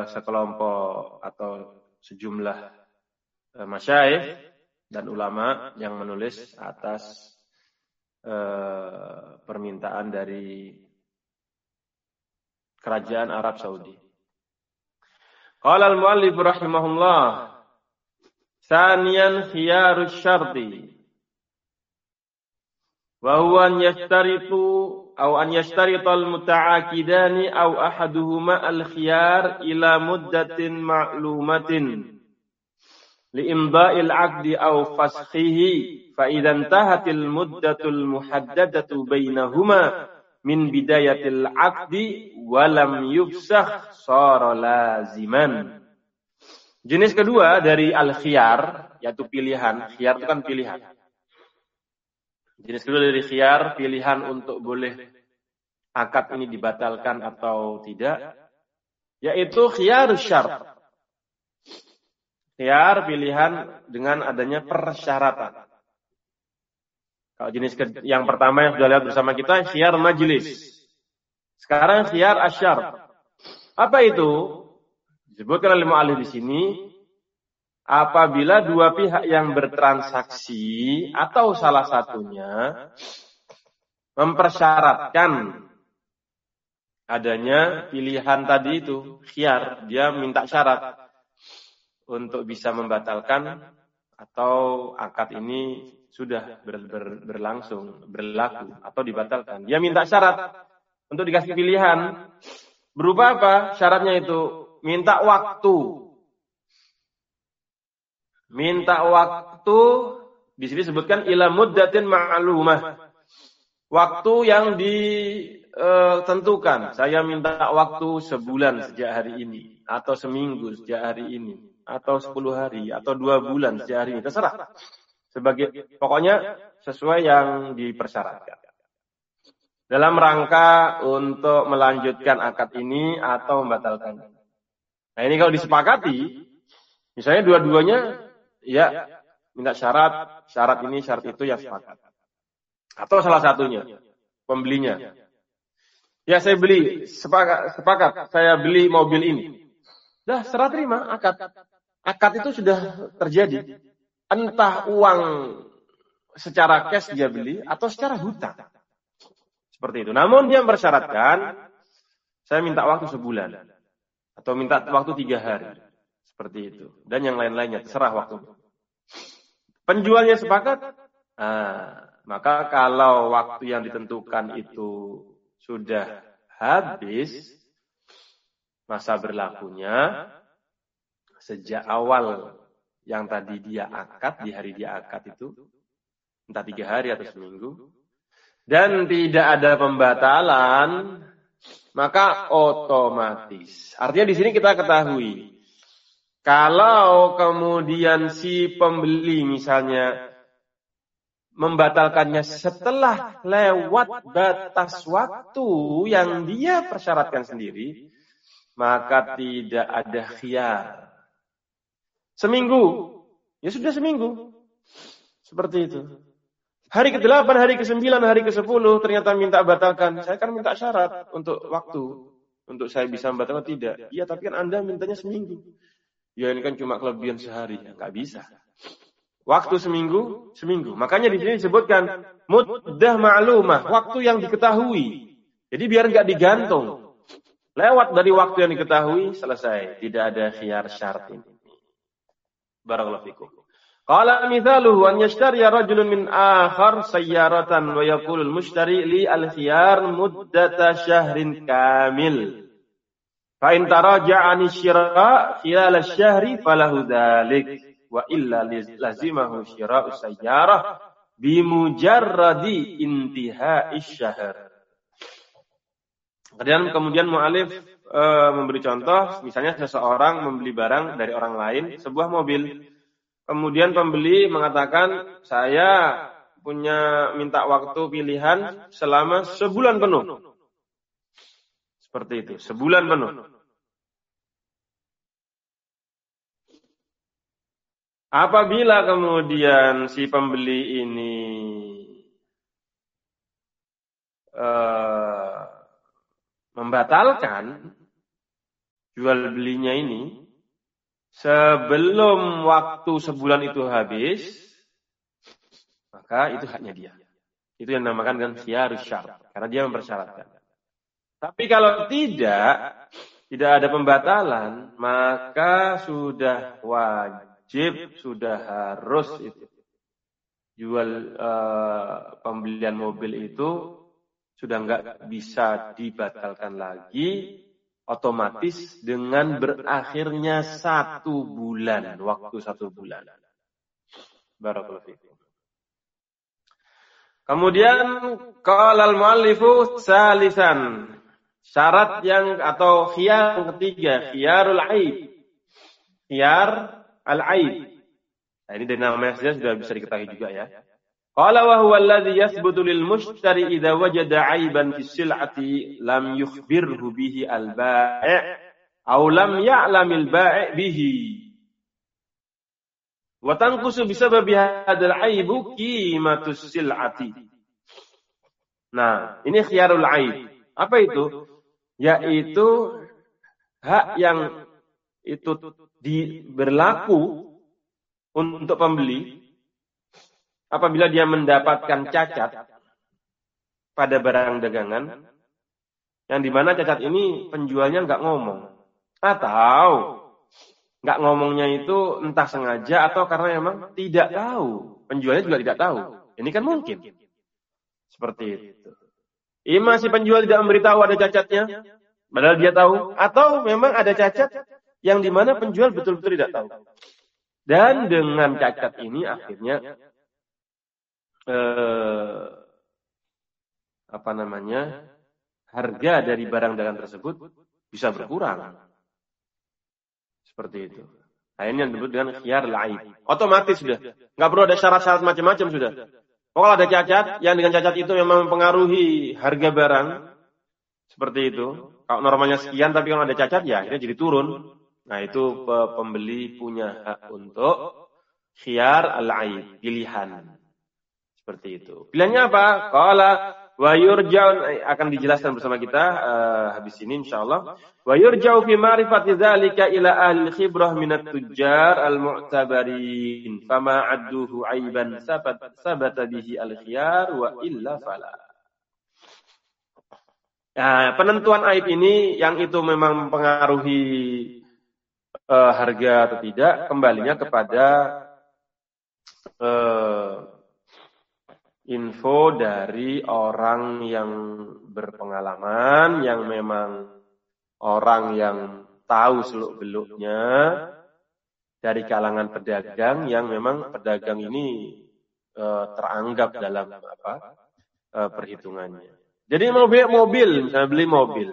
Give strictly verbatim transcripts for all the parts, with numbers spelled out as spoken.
sekelompok atau sejumlah uh, masyayikh dan ulama yang menulis atas uh, permintaan dari kerajaan Arab Saudi. Qala al-muallif rahimahullah, tsaniyan khiyarus syarti wa huwa an yashtaritu aw an yashtarital muta'aqidani aw ahaduhuma al-khiyar ila muddatin ma'lumatin li imda'il 'aqdi aw fashihi fa idza intahatil muddatul muhaddadatu bainahuma min bidayatil 'aqdi wa lam yufsakh shara laziman. Jenis kedua dari al-khiyar yaitu pilihan. Khiyar itu kan pilihan. Jenis kedua dari khiyar, pilihan untuk boleh akad ini dibatalkan atau tidak, yaitu khiyarus syart. Khiyar pilihan dengan adanya persyaratan. Kalau jenis yang pertama yang sudah lihat bersama kita, khiyar majlis. Sekarang khiyar asyar. Apa itu? Disebutkan oleh mu'allif di sini, apabila dua pihak yang bertransaksi atau salah satunya mempersyaratkan adanya pilihan tadi itu, khiyar, dia minta syarat untuk bisa membatalkan atau akad ini sudah ber, ber, berlangsung, berlaku atau dibatalkan. Dia minta syarat untuk dikasih pilihan. Berupa apa? Syaratnya itu minta waktu. Minta waktu, di sini disebutkan ila muddatin ma'lumah. Waktu yang ditentukan. Saya minta waktu sebulan sejak hari ini, atau seminggu sejak hari ini, atau sepuluh hari, atau dua bulan sejak hari ini. Terserah. Sebagai pokoknya sesuai yang dipersyaratkan. Dalam rangka untuk melanjutkan akad ini atau membatalkan. Nah ini kalau disepakati, misalnya dua-duanya ya minta syarat, syarat ini, syarat itu ya sepakat. Atau salah satunya, pembelinya. Ya saya beli, sepakat, sepakat saya beli mobil ini. Dah serah terima akad. Akad itu sudah terjadi. Entah uang secara cash dia beli atau secara hutang. Seperti itu. Namun dia mempersyaratkan, saya minta waktu sebulan. Atau minta waktu tiga hari. Seperti itu. Dan yang lain-lainnya, terserah waktu. Penjualnya sepakat, nah, maka kalau waktu yang ditentukan itu sudah habis, masa berlakunya, sejak awal yang tadi dia akad, di hari dia akad itu, entah tiga hari atau seminggu, dan tidak ada pembatalan, maka otomatis. Artinya di sini kita ketahui, kalau kemudian si pembeli misalnya membatalkannya setelah lewat batas waktu yang dia persyaratkan sendiri, maka tidak ada khiyar. Seminggu, ya sudah seminggu. Seperti itu. Hari ke delapan, hari ke sembilan, hari ke sepuluh, ternyata minta batalkan. Saya kan minta syarat untuk waktu. Untuk saya bisa membatalkan, tidak. Iya, tapi kan Anda mintanya seminggu. Ya ini kan cuma kelebihan sehari. Ya, nggak bisa. Waktu seminggu, seminggu. Makanya di sini disebutkan muddah ma'lumah, waktu yang diketahui. Jadi biar nggak digantung. Lewat dari waktu yang diketahui, selesai. Tidak ada khiyar syarat ini. Barakallahu fikum. Qala mithaluhu an yashtariya rajulun min akhar sayyaratan wa yaqulul mushtari li al-khiyar muddata syahrin kamil. Fa in taraja'ani syira' khilal asy-syahri falahu dzalik wa illa lazimahu syira'u sayyarah bi mujarradi intihai syahr. Kemudian kemudian mu'alif e, memberi contoh, misalnya seseorang membeli barang dari orang lain, sebuah mobil. Kemudian pembeli mengatakan, saya punya minta waktu pilihan selama sebulan penuh. Seperti itu, sebulan penuh. Apabila kemudian si pembeli ini uh, membatalkan, jual belinya ini sebelum waktu sebulan itu habis, maka itu haknya dia. Itu yang dinamakan dengan khiyarus syart, karena dia mempersyaratkan. Tapi kalau tidak, tidak ada pembatalan, maka sudah wajib, sudah harus itu. Jual uh, pembelian mobil itu sudah nggak bisa dibatalkan lagi, otomatis dengan berakhirnya satu bulan, waktu satu bulan. Barakallahu fikum. Kemudian qala al-muallifu salisan, syarat yang atau khiyar yang ketiga, khiyarul aib. Khiyar al-aib. Nah, ini dari namanya saja sudah bisa diketahui juga ya. Qala wa huwa alladhi yathbutu lil mushtari idza wajada aiban fi sil'ati lam yukhbirhu bihi al-bai' aw lam ya'lamil bai' bihi. Wa tanqusu bisababi hadzal aibu qimatus sil'ati. Nah, ini khiyarul aib. Apa itu? Yaitu hak yang itu di, berlaku untuk pembeli apabila dia mendapatkan cacat pada barang dagangan, yang dimana cacat ini penjualnya nggak ngomong, atau nggak ngomongnya itu entah sengaja atau karena memang tidak tahu, penjualnya juga tidak tahu. Ini kan mungkin seperti itu. Ima si penjual tidak memberitahu ada cacatnya, padahal dia tahu, atau memang ada cacat yang dimana penjual betul-betul tidak tahu. Dan dengan cacat ini akhirnya eh, apa namanya harga dari barang dagangan tersebut bisa berkurang. Seperti itu. Nah, ini yang disebut dengan khiyar al-aib. Otomatis sudah, nggak perlu ada syarat-syarat macam-macam sudah. Kalau ada cacat, yang dengan cacat itu memang mempengaruhi harga barang, seperti itu. Kalau normalnya sekian, tapi kalau ada cacat ya akhirnya jadi turun. Nah, itu pembeli punya hak untuk khiyar al-aib, pilihan. Seperti itu. Pilihannya apa? Qala wa yurja'u, akan dijelaskan bersama kita uh, habis ini insyaallah. Wa yurja'u fi ma'rifati dzalika ila ahli khibrah minat tujjar al-mu'tabarin fama 'adduhu aiban sabat sabata bihi al-khiyar wa illa fala. Nah, penentuan aib ini yang itu memang mempengaruhi uh, harga atau tidak, kembalinya kepada uh, info dari orang yang berpengalaman, yang memang orang yang tahu seluk-beluknya, dari kalangan pedagang yang memang pedagang ini e, teranggap dalam apa e, perhitungannya. Jadi mobil, mobil, misalnya beli mobil.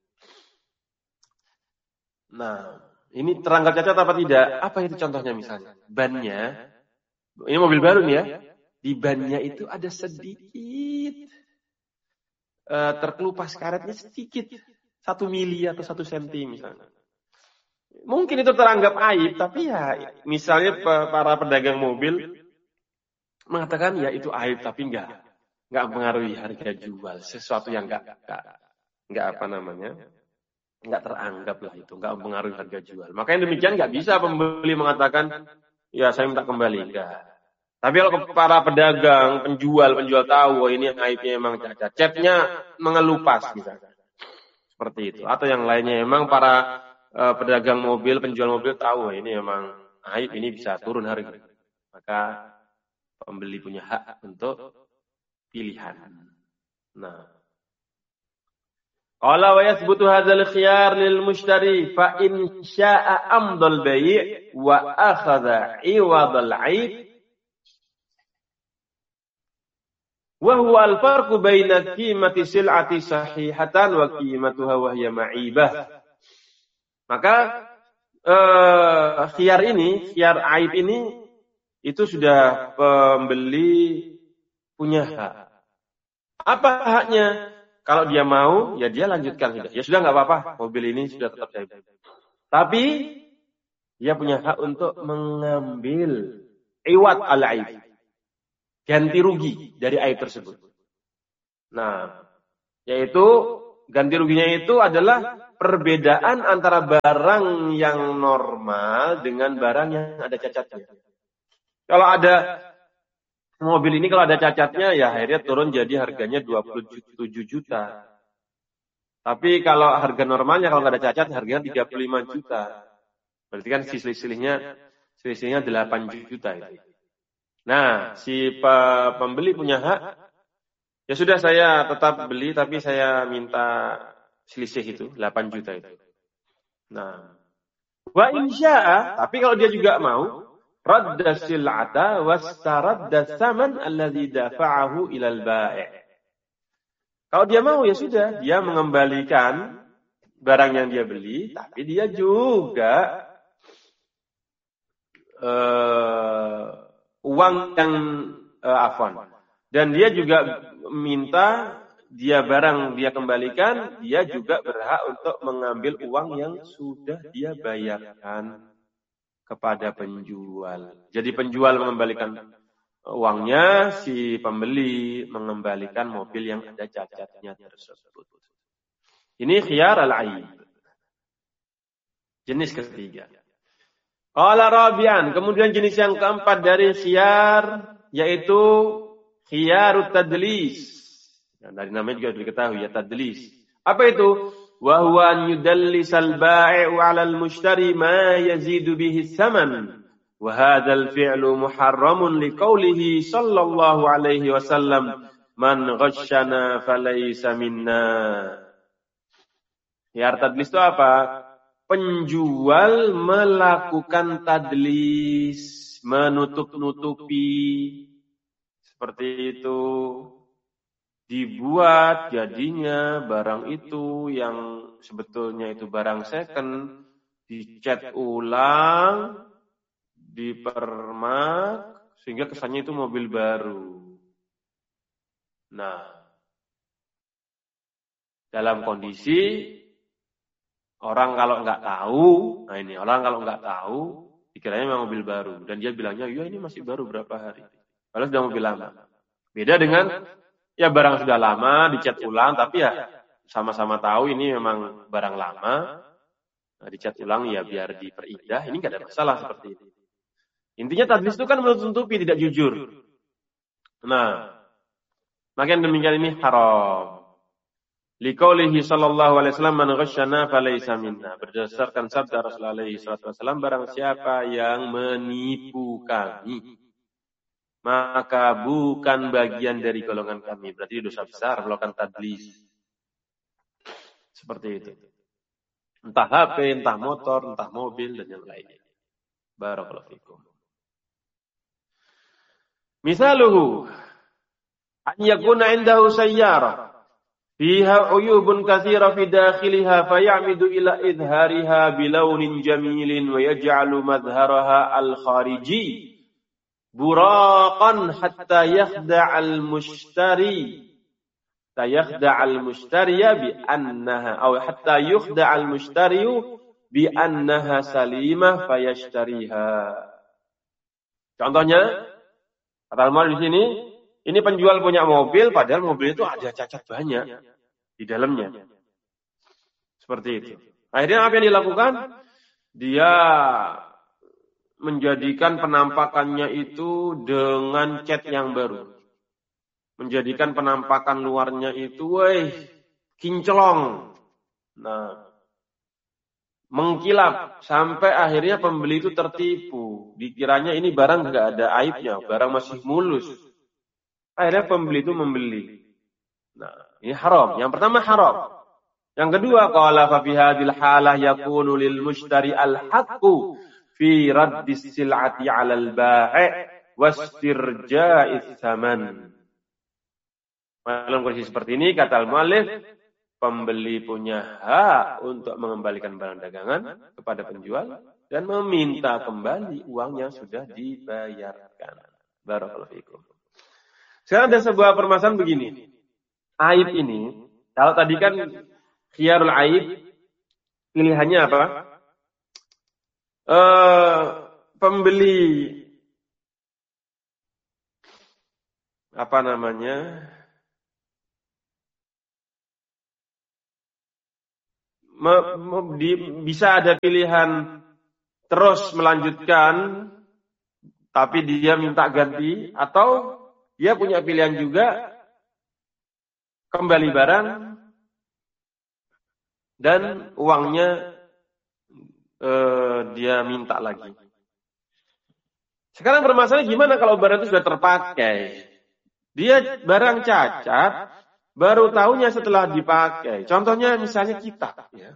Nah, ini teranggap cacat apa tidak? Apa itu contohnya misalnya? Bannya, ini mobil baru nih ya. Di bannya itu ada sedikit uh, terkelupas karetnya sedikit, satu mili atau satu senti misalnya. Mungkin itu teranggap aib, tapi ya misalnya para pedagang mobil mengatakan ya itu aib, tapi enggak, enggak mempengaruhi harga jual, sesuatu yang enggak, enggak, enggak apa namanya, enggak teranggap lah itu, enggak mempengaruhi harga jual. Makanya demikian enggak bisa pembeli mengatakan ya saya minta kembali, enggak. Tapi kalau para pedagang, penjual, penjual tahu, oh ini aibnya memang cacat, catnya mengelupas misalnya. Seperti itu. Atau yang lainnya memang para uh, pedagang mobil, penjual mobil tahu, oh ini memang aib, ini bisa turun harga. Maka pembeli punya hak untuk pilihan. Nah. Qala wa yathbutu hadzal khiyar lil mushtari fa in syaa'a amdal bai' wa akhadha 'iwadal 'aib wa huwa al-farqu baina qimati sil'ati sahihatan wa qimatuha wa hiya ma'ibah. Maka eh, khiyar ini, khiyar aib ini itu sudah pembeli punya hak. Apa haknya? Kalau dia mau, ya dia lanjutkan sudah. Ya sudah enggak apa-apa, mobil ini sudah tetap aib. Tapi dia punya hak untuk mengambil iwad al-aib, ganti rugi dari aib tersebut. Nah, yaitu ganti ruginya itu adalah perbedaan antara barang yang normal dengan barang yang ada cacatnya. Kalau ada mobil ini kalau ada cacatnya ya akhirnya turun jadi harganya dua puluh tujuh juta. Tapi kalau harga normalnya kalau nggak ada cacat harganya tiga puluh lima juta. Berarti kan selisihnya selisihnya delapan juta itu. Nah, si pembeli punya hak. Ya sudah saya tetap beli tapi saya minta selisih itu delapan juta itu. Nah, wa insya'a, tapi kalau dia juga mau radda sil'ata wastaradda saman alladhi dafa'ahu ilal ba'i'. Kalau dia mau ya sudah, dia mengembalikan barang yang dia beli, tapi dia juga uh, uang yang uh, afwan. Dan dia juga minta dia barang dia kembalikan, dia juga berhak untuk mengambil uang yang sudah dia bayarkan kepada penjual. Jadi penjual mengembalikan uangnya, si pembeli mengembalikan mobil yang ada cacatnya tersebut. Ini khiyar al-aib. Jenis ketiga. Qala rabi'an, kemudian jenis yang keempat dari khiyar yaitu khiyarut tadlis. Nah, dari namanya juga diketahui ya tadlis. Apa itu? Wa huwa an yudallisal ba'i'u 'ala al-mushtari ma yazidu bihi tsaman. Wa hadzal fi'lu muharramun liqaulihi sallallahu alaihi wasallam man ghashana falaysa minna. Khiyar tadlis itu apa? Penjual melakukan tadlis, menutup-nutupi. Seperti itu, dibuat jadinya barang itu yang sebetulnya itu barang second, dicat ulang, dipermak, sehingga kesannya itu mobil baru. Nah, dalam kondisi orang kalau nggak tahu, nah ini orang kalau nggak tahu, dikiranya memang mobil baru, dan dia bilangnya, ya ini masih baru berapa hari. Kalau sudah mobil lama. Beda dengan ya barang sudah lama dicat ulang tapi ya sama-sama tahu ini memang barang lama. Nah, dicat ulang ya biar diperindah, ini enggak ada masalah seperti ini. Intinya tadlis itu kan menutupi, tidak jujur. Nah, makin demikian ini haram. Liqaulihi sallallahu alaihi wasallam man ghasyana falaysa minna. Berdasarkan sabda Rasulullah alaihi wasallam, barang siapa yang menipu kami maka bukan bagian dari golongan kami. Berarti dosa besar melakukan tadlis. Seperti itu. Entah H P, entah motor, entah mobil, dan yang lainnya. Barakallahu fikum. Misaluhu, an yakuna indahu sayyara fiha uyubun katsira fi dakhiliha fayamidu ila idhariha bilaunin jamilin wa yaj'alu madhharaha al-khariji buraqan hatta yakhda'al mushtari hatta yakhda'al mushtariya bi annaha aw hatta yukhda'al mushtariyu bi annaha salimah fayashtariha. Contohnya kata al-mu'allif di sini, ini penjual punya mobil padahal mobil itu ada cacat banyak di dalamnya. Seperti itu. Akhirnya apa yang dilakukan? Dia menjadikan penampakannya itu dengan cat yang baru. Menjadikan penampakan luarnya itu, weh, kinclong. Nah, mengkilap. Sampai akhirnya pembeli itu tertipu. Dikiranya ini barang nggak ada aibnya, barang masih mulus. Akhirnya pembeli itu membeli. Nah, ini haram. Yang pertama haram. Yang kedua, qala fa fi hadhil halah yakunu lil mushtari al-haqqu fi raddis sil'ati 'ala al-ba'i' wastirja'is tsaman. Dalam kondisi seperti ini kata al-mu'allif, pembeli punya hak untuk mengembalikan barang dagangan kepada penjual dan meminta kembali uang yang sudah dibayarkan. Barakallahu fikum. Sekarang ada sebuah permasalahan begini. Aib ini, kalau tadi kan khiyarul aib, pilihannya apa? Uh, pembeli apa namanya me, me, di, bisa ada pilihan terus melanjutkan, tapi dia minta ganti, atau dia punya pilihan juga kembali barang dan uangnya eh, dia minta lagi. Sekarang permasalahannya gimana kalau barang itu sudah terpakai? Dia barang cacat, baru tahunya setelah dipakai. Contohnya misalnya kitab. Ya.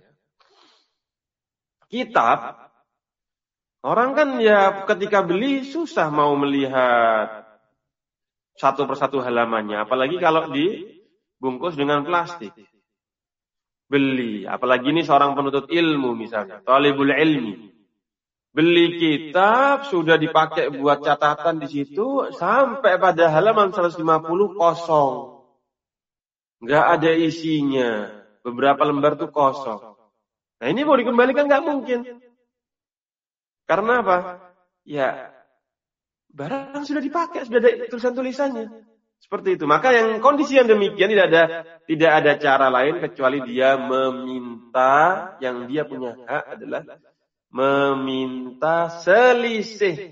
Kitab, orang kan ya ketika beli susah mau melihat satu persatu halamannya. Apalagi kalau dibungkus dengan plastik. Beli, apalagi ini seorang penuntut ilmu misalnya, talibul ilmi. Beli kitab, sudah dipakai buat catatan di situ, sampai pada halaman seratus lima puluh kosong. Nggak ada isinya. Beberapa lembar tuh kosong. Nah ini mau dikembalikan nggak mungkin. Karena apa? Ya, barang sudah dipakai, sudah ada tulisan-tulisannya. Seperti itu. Maka yang kondisi yang demikian tidak ada tidak ada cara lain kecuali dia meminta, yang dia punya hak adalah meminta selisih,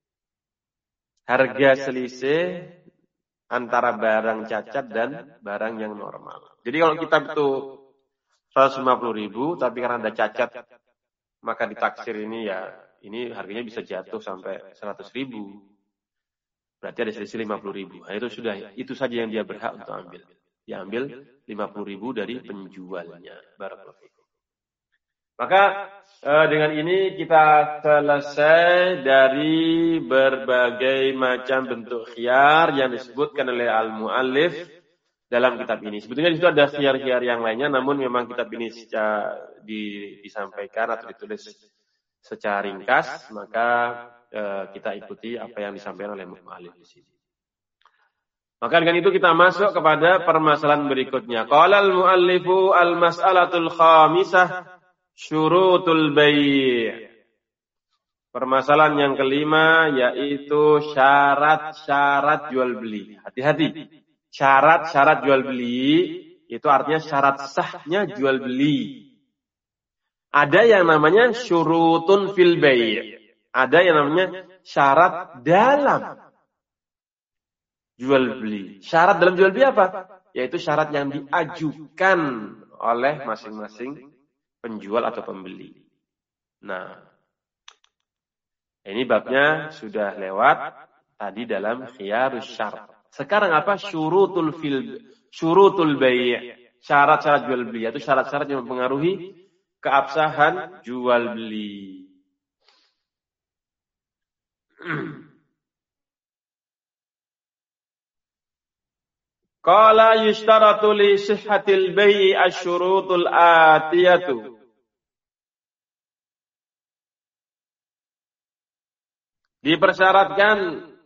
harga selisih antara barang cacat dan barang yang normal. Jadi kalau kitab itu seratus lima puluh ribu, tapi karena ada cacat, maka ditaksir ini ya, ini harganya bisa jatuh sampai seratus ribu. Berarti ada selisih lima puluh ribu. Nah, itu sudah, itu saja yang dia berhak untuk ambil. Dia ambil lima puluh ribu dari penjualnya. Barakallahu fikum. Maka eh, dengan ini kita selesai dari berbagai macam bentuk khiyar yang disebutkan oleh al-muallif dalam kitab ini. Sebetulnya di situ ada khiyar-khiyar yang lainnya, namun memang kitab ini secara, di, disampaikan atau ditulis secara ringkas, maka eh, kita ikuti apa yang disampaikan oleh muallif di sini. Maka dengan itu kita masuk kepada permasalahan berikutnya. Qala al-muallifu al-mas'alatul khamisah syurutul bai'. Permasalahan yang kelima yaitu syarat-syarat jual beli. Hati-hati. Syarat-syarat jual beli itu artinya syarat sahnya jual beli. Ada yang namanya syurutun fil bai'. Ada yang namanya syarat dalam jual beli. Syarat dalam jual beli apa? Yaitu syarat yang diajukan oleh masing-masing penjual atau pembeli. Nah, ini babnya sudah lewat tadi dalam khiyarus syarat. Sekarang apa? Syurutul fil syurutul bai'. Syarat-syarat jual beli, yaitu syarat-syarat yang mempengaruhi keabsahan jual beli. Qala yushtaratu li sihhatil bai'i asy-syurutul atiyatu. Dipersyaratkan